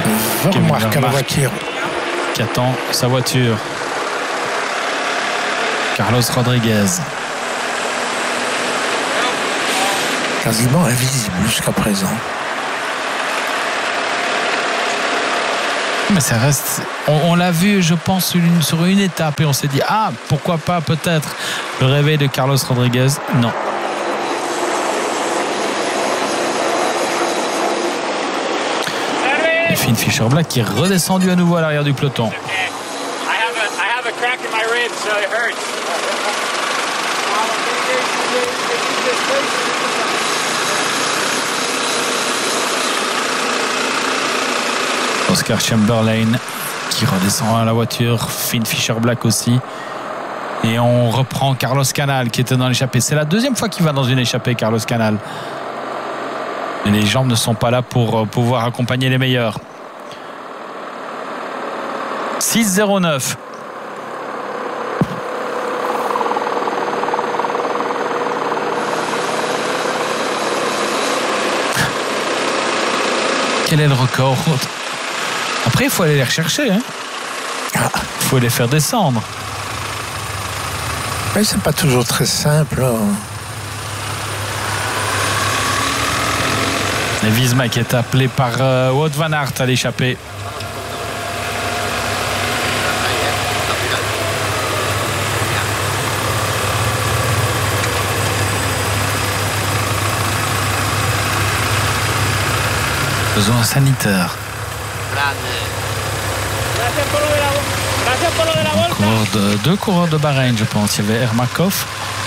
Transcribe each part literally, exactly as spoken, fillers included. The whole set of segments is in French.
Va remarquer la voiture. Qui attend sa voiture. Carlos Rodriguez. Quasiment invisible jusqu'à présent. Mais ça reste. On, on l'a vu, je pense, une, sur une étape et on s'est dit ah, pourquoi pas peut-être le réveil de Carlos Rodriguez. Non. Et Finn Fisher-Black qui est redescendu à nouveau à l'arrière du peloton. Oscar Chamberlain qui redescend à la voiture, Finn Fisher-Black aussi. Et on reprend Carlos Canal qui était dans l'échappée. C'est la deuxième fois qu'il va dans une échappée, Carlos Canal. Et les jambes ne sont pas là pour pouvoir accompagner les meilleurs. six zéro neuf. Quel est le record? Après, il faut aller les rechercher. Hein. Il faut les faire descendre. Mais c'est pas toujours très simple. Hein. Et Visma qui est appelé par euh, Wout van Aert à l'échappée. Besoin sanitaire. Coureur de, deux coureurs de Bahreïn, je pense. Il y avait Ermakov.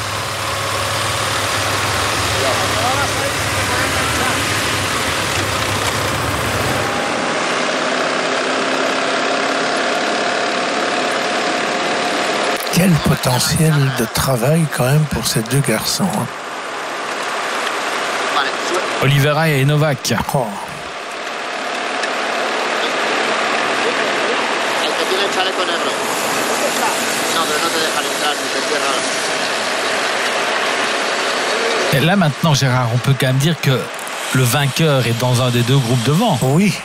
Quel potentiel de travail quand même pour ces deux garçons. Hein. Oliveira et Novak. Oh. Et là maintenant, Gérard, on peut quand même dire que le vainqueur est dans un des deux groupes devant. Oui.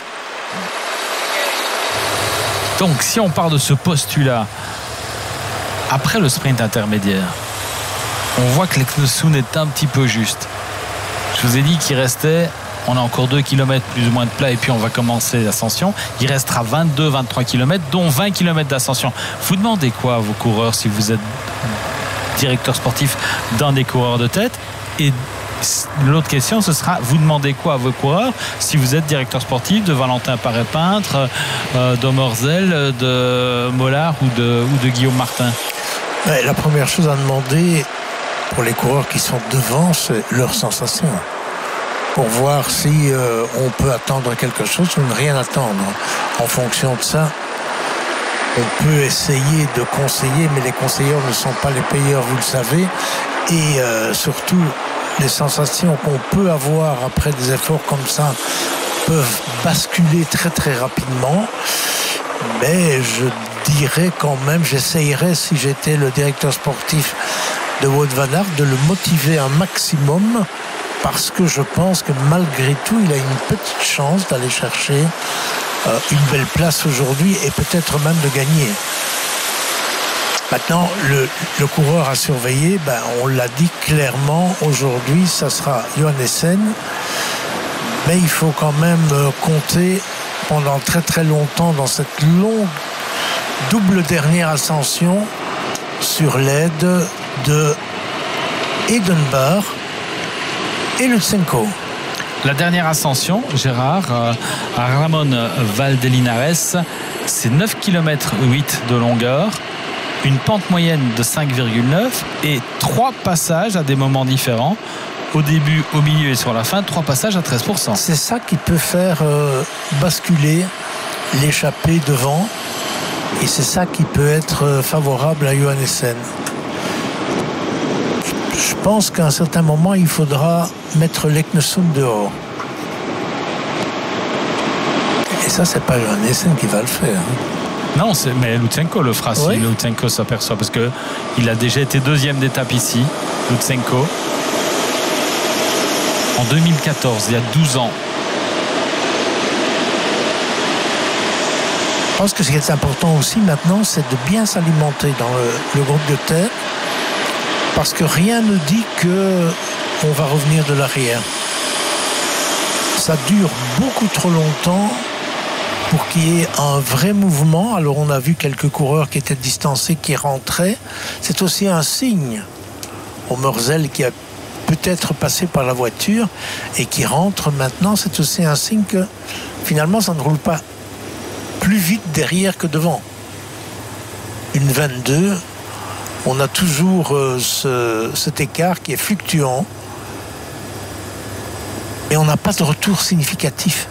Donc si on part de ce postulat, après le sprint intermédiaire, on voit que l'Eknesund est un petit peu juste. Je vous ai dit qu'il restait, on a encore deux kilomètres plus ou moins de plat et puis on va commencer l'ascension. Il restera vingt-deux à vingt-trois kilomètres, dont vingt kilomètres d'ascension. Vous demandez quoi à vos coureurs si vous êtes directeur sportif d'un des coureurs de tête? Et l'autre question, ce sera, vous demandez quoi à vos coureurs si vous êtes directeur sportif de Valentin Paré-Peintre, euh, d'Omorzel, de Mollard ou de, ou de Guillaume Martin? Ouais, la première chose à demander pour les coureurs qui sont devant, c'est leur sensation. Pour voir si euh, on peut attendre quelque chose ou ne rien attendre. En fonction de ça, on peut essayer de conseiller, mais les conseillers ne sont pas les payeurs, vous le savez. Et euh, surtout, les sensations qu'on peut avoir après des efforts comme ça peuvent basculer très très rapidement. Mais je dirais quand même, j'essayerais si j'étais le directeur sportif de Wout van Aert de le motiver un maximum, parce que je pense que malgré tout il a une petite chance d'aller chercher euh, une belle place aujourd'hui et peut-être même de gagner. Maintenant, le, le coureur à surveiller, ben, on l'a dit clairement, aujourd'hui, ça sera Johannesen. Mais il faut quand même compter pendant très très longtemps dans cette longue double dernière ascension sur l'aide de Edenbach et Lutsenko. La dernière ascension, Gérard, euh, à Ramon Valdelinares, c'est neuf virgule huit kilomètres de longueur, une pente moyenne de cinq virgule neuf et trois passages à des moments différents. Au début, au milieu et sur la fin, trois passages à treize pour cent. C'est ça qui peut faire euh, basculer l'échappée devant, et c'est ça qui peut être euh, favorable à Johannesen. Je pense qu'à un certain moment, il faudra mettre l'Eknesund dehors. Et ça, c'est pas Johannesen qui va le faire. Hein. Non, c'est, mais Lutsenko le fera oui. si Lutsenko s'aperçoit, parce qu'il a déjà été deuxième d'étape ici, Lutsenko. En deux mille quatorze, il y a douze ans. pense que ce qui est important aussi maintenant, c'est de bien s'alimenter dans le, le groupe de tête, parce que rien ne dit qu'on va revenir de l'arrière. Ça dure beaucoup trop longtemps pour qu'il y ait un vrai mouvement. Alors on a vu quelques coureurs qui étaient distancés, qui rentraient. C'est aussi un signe au Mörzel qui a peut-être passé par la voiture et qui rentre maintenant. C'est aussi un signe que finalement ça ne roule pas plus vite derrière que devant. Une vingt-deux, on a toujours euh, ce, cet écart qui est fluctuant et on n'a pas de retour significatif.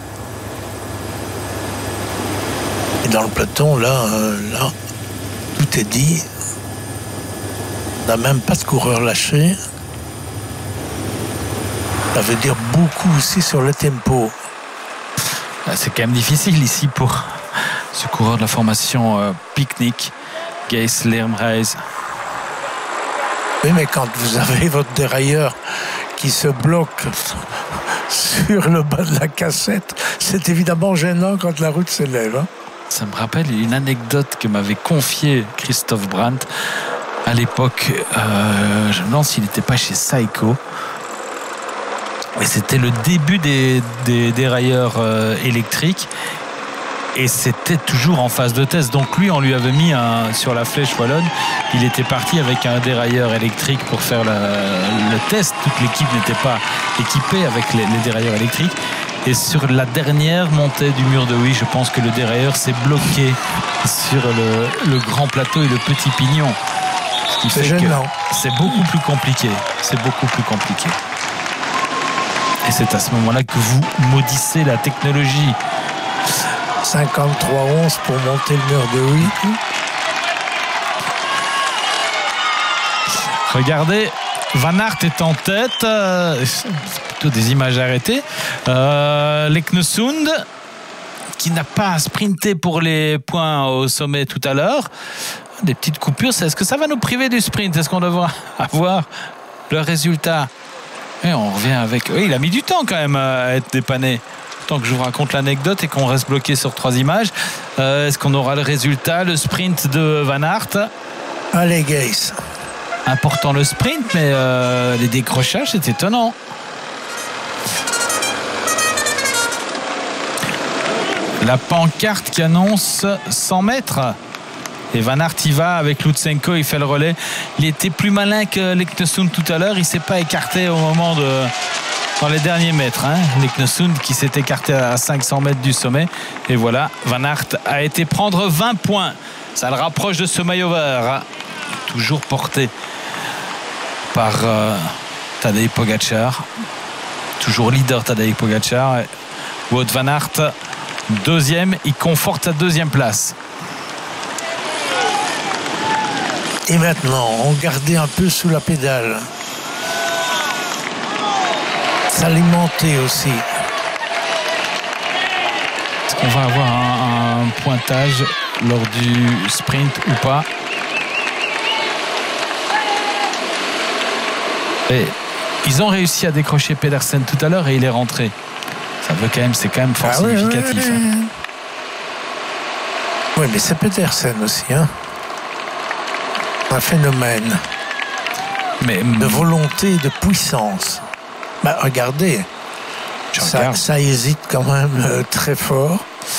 Et dans le peloton, là, euh, là, tout est dit. On n'a même pas de coureur lâché. Ça veut dire beaucoup aussi sur le tempo. C'est quand même difficile ici pour ce coureur de la formation euh, Picnic, Gijs Leermrijse. Oui, mais quand vous avez votre dérailleur qui se bloque sur le bas de la cassette, c'est évidemment gênant quand la route s'élève. Hein. Ça me rappelle une anecdote que m'avait confiée Christophe Brandt à l'époque. Euh, je me demande s'il n'était pas chez Saeco. Et c'était le début des, des dérailleurs euh, électriques. Et c'était toujours en phase de test. Donc lui, on lui avait mis un, sur la flèche wallonne. Il était parti avec un dérailleur électrique pour faire la, le test. Toute l'équipe n'était pas équipée avec les, les dérailleurs électriques. Et sur la dernière montée du mur de Huy, je pense que le dérailleur s'est bloqué sur le, le grand plateau et le petit pignon. Ce qui c'est fait gênant. que c'est beaucoup plus compliqué. C'est beaucoup plus compliqué. Et c'est à ce moment-là que vous maudissez la technologie. cinquante-trois onze pour monter le mur de Huy. Regardez, Van Aert est en tête. Euh, c'est plutôt des images arrêtées. Euh, Leknesund, qui n'a pas sprinté pour les points au sommet tout à l'heure. Des petites coupures. Est-ce que ça va nous priver du sprint? Est-ce qu'on devra avoir le résultat? Et on revient avec... Oui, il a mis du temps quand même à être dépanné. Tant que je vous raconte l'anecdote et qu'on reste bloqué sur trois images. Euh, est-ce qu'on aura le résultat? Le sprint de Van Aert. Allez, Gijs. Important le sprint, mais euh, les décrochages, c'est étonnant. La pancarte qui annonce cent mètres. Et Van Aert y va avec Lutsenko, il fait le relais. Il était plus malin que Leknesund tout à l'heure. Il ne s'est pas écarté au moment de... dans les derniers mètres. Hein. Leknesund qui s'est écarté à cinq cents mètres du sommet. Et voilà, Van Aert a été prendre vingt points. Ça le rapproche de ce maillot vert. Toujours porté par euh, Tadej Pogačar. Toujours leader Tadej Pogačar. Wout Van Aert, deuxième. Il conforte sa deuxième place. Et maintenant, on gardait un peu sous la pédale. S'alimenter aussi. Est-ce qu'on va avoir un, un pointage lors du sprint ou pas? Et ils ont réussi à décrocher Pedersen tout à l'heure et il est rentré. Ça veut quand même, c'est quand même fort ah significatif. Oui, oui, oui. Hein. Oui, mais c'est Pedersen aussi, hein. Un phénomène mais, de volonté, de puissance. Bah, regardez, ça, ça hésite quand même euh, très fort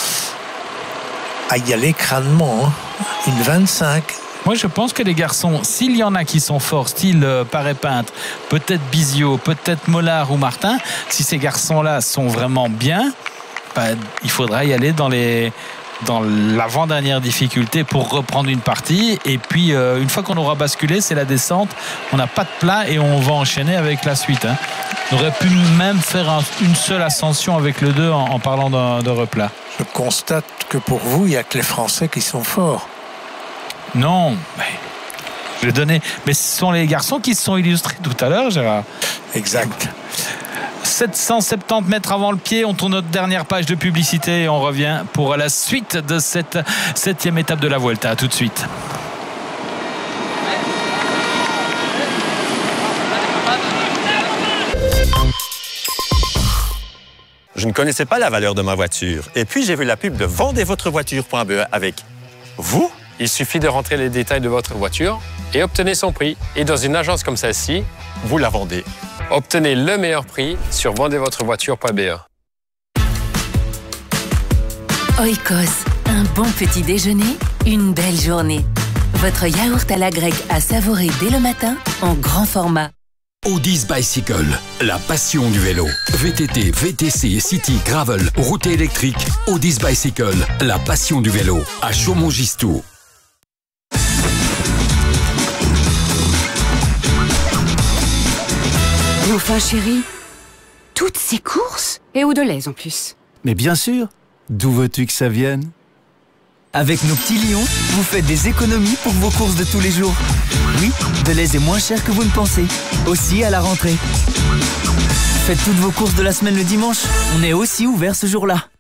à y aller crânement. Hein. Une vingt-cinq. Moi, je pense que les garçons, s'il y en a qui sont forts, style euh, Paré-Peintre, peut-être Bizio, peut-être Mollard ou Martin, si ces garçons-là sont vraiment bien, bah, il faudra y aller dans les... dans l'avant-dernière difficulté pour reprendre une partie. Et puis, euh, une fois qu'on aura basculé, c'est la descente. On n'a pas de plat et on va enchaîner avec la suite. Hein. On aurait pu même faire un, une seule ascension avec le deux en, en parlant de, de replat. Je constate que pour vous, il n'y a que les Français qui sont forts. Non, mais je vais donner. Mais ce sont les garçons qui se sont illustrés tout à l'heure, Gérard. Exact. sept cent soixante-dix mètres avant le pied, on tourne notre dernière page de publicité et on revient pour la suite de cette septième étape de la Vuelta. À tout de suite. je ne connaissais pas la valeur de ma voiture. Et puis, j'ai vu la pub de vendez votre voiture point b e avec vous. Il suffit de rentrer les détails de votre voiture et obtenez son prix. Et dans une agence comme celle-ci, Vous la vendez. obtenez le meilleur prix sur vendez votre voiture point b e. Oikos, un bon petit déjeuner, une belle journée. Votre yaourt à la grecque à savourer dès le matin en grand format. Audis Bicycle, la passion du vélo. V T T, V T C, City, Gravel, route électrique. Audis Bicycle, la passion du vélo. À Chaumont-Gistoux. Enfin, chérie, toutes ces courses et où de l'aise en plus. Mais bien sûr, d'où veux-tu que ça vienne? Avec nos petits lions, vous faites des économies pour vos courses de tous les jours. Oui, Deleuze est moins cher que vous ne pensez. Aussi à la rentrée. Faites toutes vos courses de la semaine le dimanche. On est aussi ouvert ce jour-là.